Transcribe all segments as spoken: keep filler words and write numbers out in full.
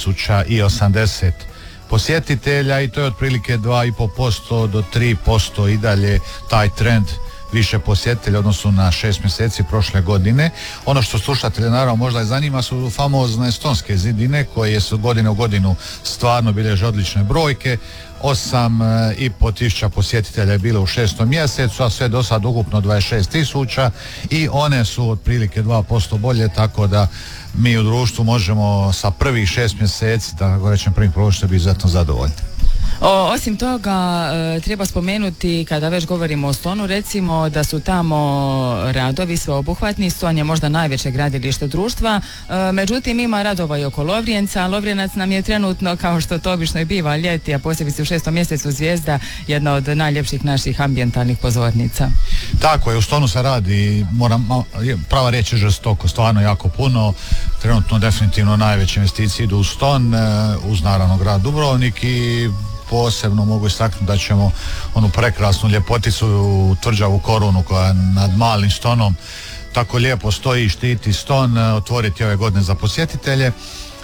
tisuća osamdeset posjetitelja i to je otprilike dva i pol posto do tri posto i dalje taj trend više posjetitelja odnosno na šest mjeseci prošle godine. Ono što slušatelje naravno možda i zanima su famozne estonske zidine koje su godine u godinu stvarno bilježe odlične brojke. Osam i po tisuća posjetitelja je bilo u šestom mjesecu, a sve do sad ukupno dvadeset šest tisuća i one su otprilike dva posto bolje, tako da mi u društvu možemo sa prvih šest mjeseci, tako rečem prvih prošle, biti izuzetno zadovoljni. O, osim toga, e, treba spomenuti, kada već govorimo o Stonu, recimo da su tamo radovi sveobuhvatni. Ston je možda najveće gradilište društva, e, međutim ima radova i oko Lovrijenca. Lovrijenac nam je trenutno, kao što to obično i biva ljeti, a posebice u šestom mjesecu, Zvijezda, jedna od najljepših naših ambijentalnih pozornica. Tako je, u Stonu se radi, moram, prava riječ je žestoko, stvarno jako puno. Trenutno definitivno najveće investicije idu u Ston, uz naravno grad Dubrovnik i posebno mogu istaknuti da ćemo onu prekrasnu ljepoticu tvrđavu Korunu koja nad malim Stonom tako lijepo stoji i štiti Ston otvoriti ove godine za posjetitelje.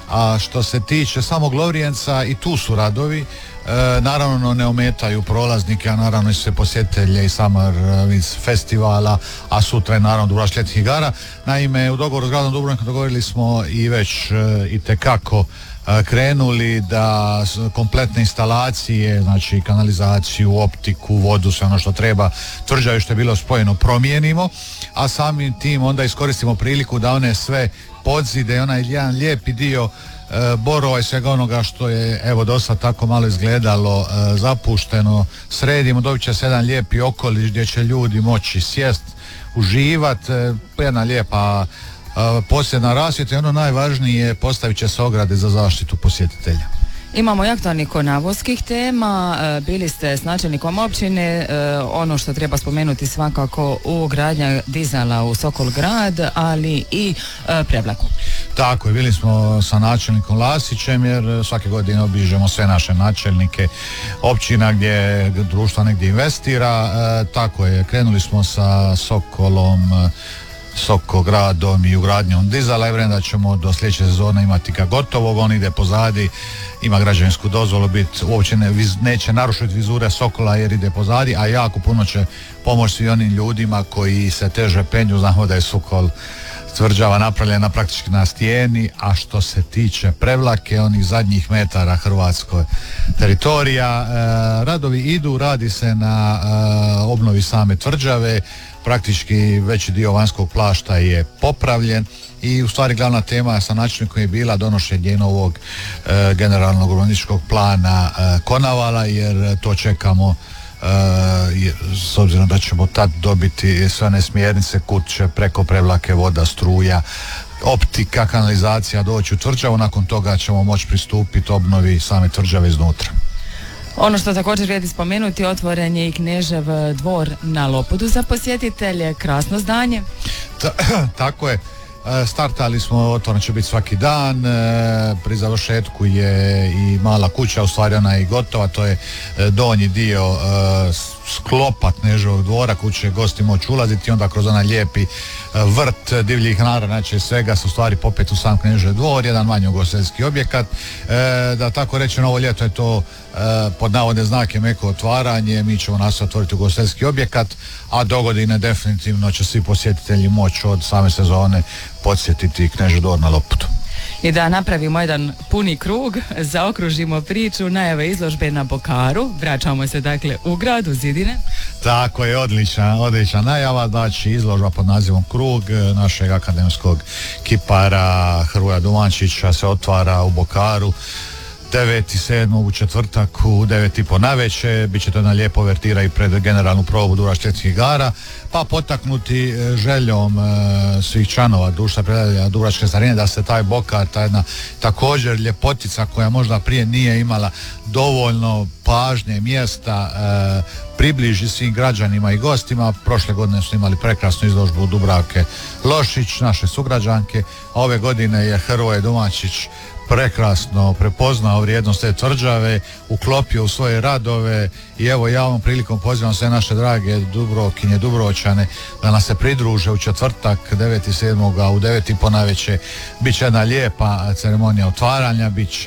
A što se tiče samog Lovrijenca, i tu su radovi, e, naravno ne ometaju prolaznike, a naravno i sve posjetitelje i Summer festivala, a sutra je naravno Dubrovačkih ljetnih igara. Naime, u dogovoru s gradom Dubrovnikom dogovorili smo i već e, itekako krenuli da kompletne instalacije, znači kanalizaciju, optiku, vodu, sve ono što treba tvrđavi što je bilo spojeno promijenimo, a samim tim onda iskoristimo priliku da one sve podzide i onaj jedan lijepi dio e, borova i svega onoga što je evo do sad tako malo izgledalo e, zapušteno, sredimo, dobit će se jedan lijepi okoliš gdje će ljudi moći sjest, uživat, e, jedna lijepa posljedna rasvjeta i ono najvažnije, postavit će se ograde za zaštitu posjetitelja. Imamo i aktualnih konavozskih tema, bili ste s načelnikom općine, ono što treba spomenuti svakako ugradnja dizala u Sokol grad, ali i Prevlaku. Tako je, bili smo sa načelnikom Lasićem jer svake godine obiđemo sve naše načelnike općina gdje društvo negdje investira, tako je, krenuli smo sa Sokolom, Sokogradom i ugradnjom dizala. Ja vjerujem da ćemo do sljedeće sezone imati ga gotovog, on ide pozadi, ima građevinsku dozvolu, bit, uopće ne, viz, neće narušiti vizure Sokola jer ide pozadi, a jako puno će pomoći svi onim ljudima koji se teže penju. Znamo da je Sokol tvrđava napravljena praktički na stijeni, a što se tiče Prevlake, onih zadnjih metara hrvatskoj teritorija, e, radovi idu, radi se na e, obnovi same tvrđave, praktički veći dio vanjskog plašta je popravljen i u stvari glavna tema sa načelnikom je bila donošenje novog e, generalnog urbanističkog plana e, Konavala, jer to čekamo e, s obzirom da ćemo tad dobiti sve one smjernice kud će preko Prevlake voda, struja, optika, kanalizacija doći u tvrđavu. Nakon toga ćemo moći pristupiti obnovi same tvrđave iznutra. Ono što također vrijedi spomenuti, otvoren je i Knežev dvor na Lopudu za posjetitelje, krasno zdanje. Ta, tako je, startali smo, otvoren će biti svaki dan, pri završetku je i mala kuća, u stvari ona je i gotova, to je donji dio sklopa Kneževog dvora, kuće gosti moći ulaziti, onda kroz onaj lijepi vrt divljih nara, znači svega se u stvari popet u sam Knežev dvor, jedan manji ugostiteljski objekat, da tako reći ovo ljeto je to pod navodne znake meko otvaranje, mi ćemo nas otvoriti ugostiteljski objekat, a do godine definitivno će svi posjetitelji moći od same sezone podsjetiti Knežev dvor na Lopudu. I da napravimo jedan puni krug, zaokružimo priču, najave izložbe na Bokaru, vraćamo se dakle u grad, u zidine. Tako je, odlična, odlična najava, znači izložba pod nazivom Krug našeg akademskog kipara Hrvoja Dumančića se otvara u Bokaru deveti sedmog u četvrtak u devet i po navečer. Bit će to jedna lijepa uvertira i pred generalnu probu Dubrovačkih ljetnih igara, pa potaknuti željom e, svih članova društva prijatelja Dubrovačke starine da se taj Bokar, ta jedna također ljepotica koja možda prije nije imala dovoljno pažnje, mjesta, e, približi svim građanima i gostima. Prošle godine su imali prekrasnu izložbu Dubravke Lošić, naše sugrađanke, a ove godine je Hrvoje Dumančić prekrasno prepoznao vrijednost te tvrđave, uklopio u svoje radove i evo ja ovom prilikom pozivam sve naše drage Dubrovkinje, Dubrovčane da nas se pridruže u četvrtak deveti sedmog u devet i po navečer. Biće jedna lijepa ceremonija otvaranja, bit će